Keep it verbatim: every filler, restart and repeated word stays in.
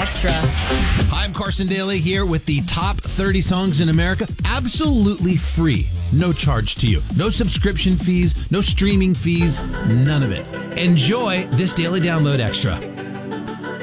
Extra. Hi, I'm Carson Daly here with the top thirty songs in America, absolutely free. No charge to you. No subscription fees, no streaming fees, none of it. Enjoy this Daily Download Extra.